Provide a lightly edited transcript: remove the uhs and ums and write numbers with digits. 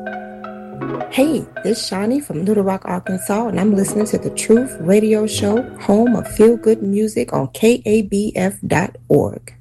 Hey, this is Shawnee from Little Rock, Arkansas, and I'm listening to the Truth Radio Show, home of feel-good music on KABF.org.